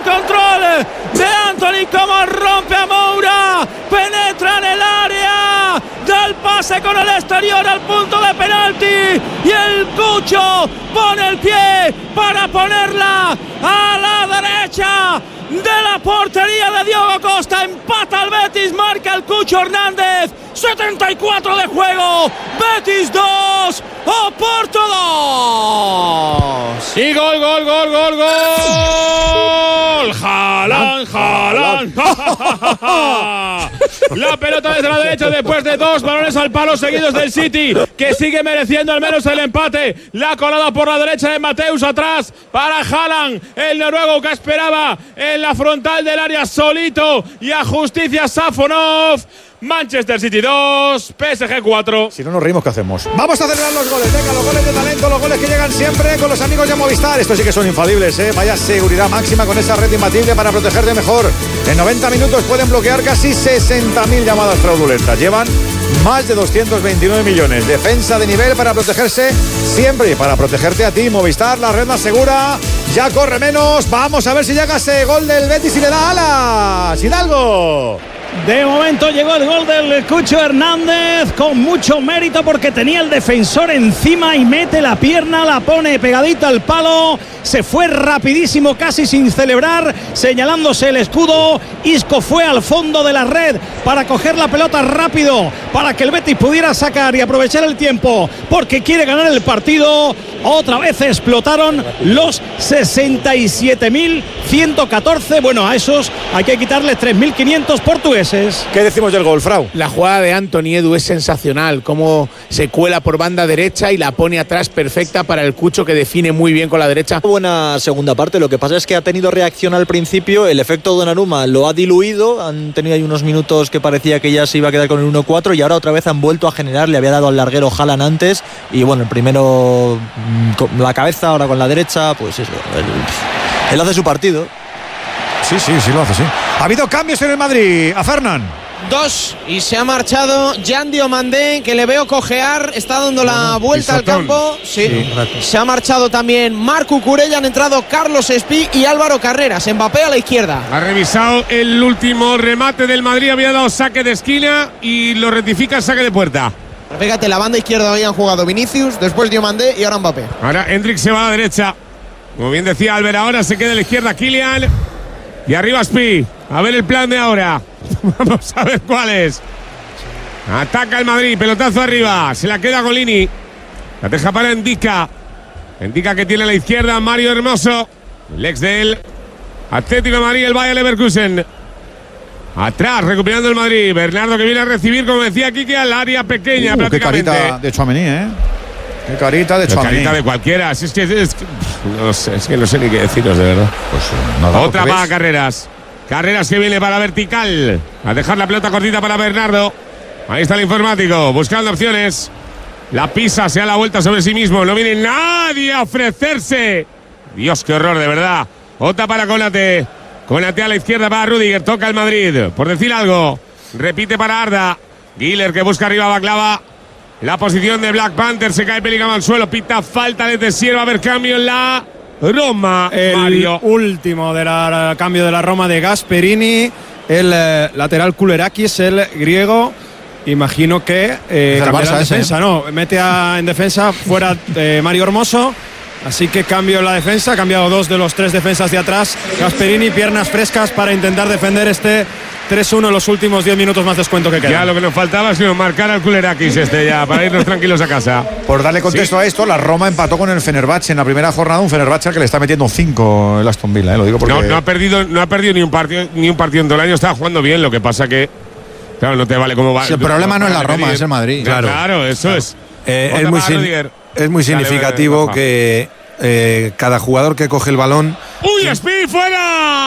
control de Antony, como rompe a Moura, penetra en el área, da el pase con el exterior al punto de penalti y el Cucho pone el pie para ponerla a la derecha de la portería de Diogo Costa. Empata el Betis, marca el Cucho Hernández. 74 de juego, Betis 2, Oporto 2. Y gol. Haaland. La pelota desde la derecha después de 2 balones al palo seguidos del City, que sigue mereciendo al menos el empate. La colada por la derecha de Mateus, atrás para Haaland, el noruego que esperaba en la frontal del área solito, y a justicia Safonov. Manchester City 2, PSG 4. Si no nos reímos, ¿qué hacemos? Vamos a celebrar los goles. Venga, los goles de talento, los goles que llegan siempre con los amigos de Movistar. Estos sí que son infalibles, ¿eh? Vaya seguridad máxima con esa red imbatible para protegerte mejor. En 90 minutos pueden bloquear casi 60.000 llamadas fraudulentas. Llevan más de 229 millones. Defensa de nivel para protegerse siempre y para protegerte a ti. Movistar, la red más segura. Ya corre menos. Vamos a ver si llega ese gol del Betis y le da alas. Hidalgo. De momento llegó el gol del Cucho Hernández con mucho mérito porque tenía el defensor encima y mete la pierna, la pone pegadita al palo. Se fue rapidísimo, casi sin celebrar, señalándose el escudo. Isco fue al fondo de la red para coger la pelota rápido, para que el Betis pudiera sacar y aprovechar el tiempo, porque quiere ganar el partido. Otra vez explotaron los 67.114. Bueno, a esos hay que quitarles 3.500 portugueses. ¿Qué decimos del gol, Frau? La jugada de Anthony, Edu, es sensacional. Cómo se cuela por banda derecha y la pone atrás perfecta para el Cucho, que define muy bien con la derecha. Buena segunda parte. Lo que pasa es que ha tenido reacción al principio. El efecto Donnarumma lo ha diluido. Han tenido ahí unos minutos que parecía que ya se iba a quedar con el 1-4 y ahora otra vez han vuelto a generar. Le había dado al larguero Haaland antes y bueno, el primero con la cabeza, ahora con la derecha, pues eso, él hace su partido. Sí, lo hace, sí. Ha habido cambios en el Madrid. A Fernán. 2 y se ha marchado Jan Diomandé, que le veo cojear, está dando la vuelta al campo. Sí. Se ha marchado también Marc Cucurella, han entrado Carlos Espí y Álvaro Carreras. Mbappé a la izquierda. Ha revisado el último remate del Madrid, había dado saque de esquina y lo rectifica saque de puerta. Fíjate, la banda izquierda habían jugado Vinicius, después Diomandé y ahora Mbappé. Ahora Hendrik se va a la derecha. Como bien decía Albert, ahora se queda a la izquierda Kylian. Y arriba Espí. A ver el plan de ahora. Vamos a ver cuál es. Ataca el Madrid, pelotazo arriba. Se la queda Golini. La deja para Endika. Endika que tiene a la izquierda Mario Hermoso. El ex del Atlético de Madrid, el Bayer Leverkusen. Atrás, recuperando el Madrid. Bernardo que viene a recibir, como decía Kike, al área pequeña prácticamente. Qué carita de Tchouaméni, ¿eh? Qué carita de Tchouaméni. Carita de cualquiera. Si es que no sé ni qué deciros, de verdad. Pues nada, otra para Carreras. Carreras que viene para vertical. A dejar la pelota cortita para Bernardo. Ahí está el informático, buscando opciones. La pisa, se da la vuelta sobre sí mismo. No viene nadie a ofrecerse. Dios, qué horror, de verdad. Otra para Konate. Konate a la izquierda para Rüdiger. Toca el Madrid, por decir algo. Repite para Arda. Güler que busca arriba a Baklava. La posición de Black Panther. Se cae Bellingham al suelo. Pita falta desde Sierra. Va a haber cambio en la Roma. El Mario. último de la cambio de la Roma de Gasperini. El lateral Kullerakis, el griego. Imagino que cambiará en defensa, ¿no? Mete en defensa fuera Mario Hermoso. Así que cambio en la defensa, ha cambiado 2 de los 3 defensas de atrás. Gasperini, piernas frescas para intentar defender este 3-1 en los últimos 10 minutos más descuento que queda. Ya lo que nos faltaba es marcar al Kullerakis ya, para irnos tranquilos a casa. Por darle contexto a esto, la Roma empató con el Fenerbahce en la primera jornada, un Fenerbahce que le está metiendo 5 el Aston Villa, lo digo porque… No ha perdido ni un partido en todo el año, estaba jugando bien, lo que pasa que… Claro, no te vale como va. El problema no es la Roma, es el Madrid. Claro, eso es. Es muy significativo que cada jugador que coge el balón… ¡Uy, Espí, fuera!